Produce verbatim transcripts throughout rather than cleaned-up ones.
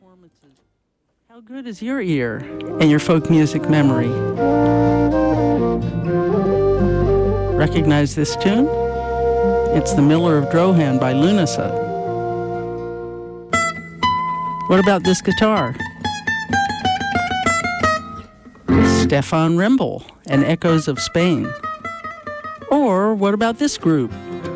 performances. How good is your ear and your folk music memory? Recognize this tune? It's The Miller of Drohan by Lunasa. What about this guitar? Stefan Rimble and Echoes of Spain. Or what about this group?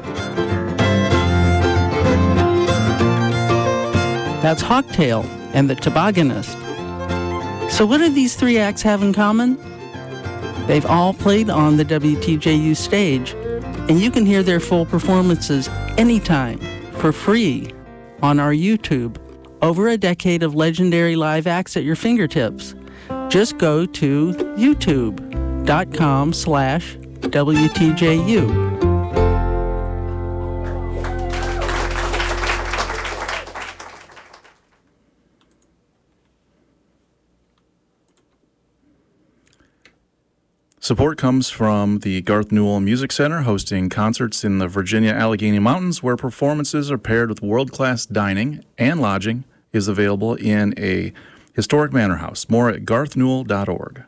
That's Hawktail and the Tobogganist. So what do these three acts have in common? They've all played on the W T J U stage, and you can hear their full performances anytime for free on our YouTube. Over a decade of legendary live acts at your fingertips. Just go to youtube.com slash WTJU. Support comes from the Garth Newell Music Center, hosting concerts in the Virginia Allegheny Mountains, where performances are paired with world-class dining and lodging is available in a historic manor house. More at garth newell dot org.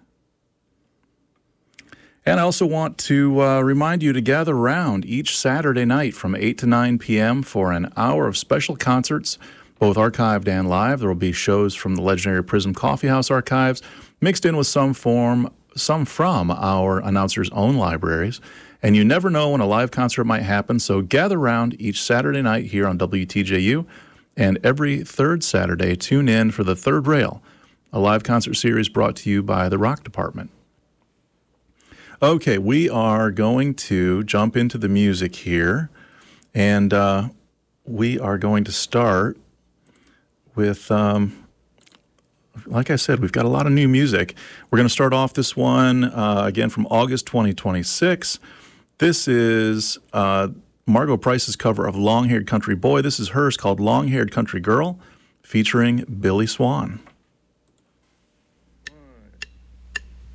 And I also want to uh, remind you to gather around each Saturday night from eight to nine p.m. for an hour of special concerts, both archived and live. There will be shows from the legendary Prism Coffee House archives, mixed in with some form some from our announcers' own libraries. And you never know when a live concert might happen, so gather around each Saturday night here on W T J U, and every third Saturday, tune in for The Third Rail, a live concert series brought to you by the Rock Department. Okay, we are going to jump into the music here, and uh, we are going to start with... Um, Like I said, we've got a lot of new music. We're going to start off this one, uh, again, from August twenty twenty-six. This is uh, Margo Price's cover of Long Haired Country Boy. This is hers, called Long Haired Country Girl, featuring Billy Swan.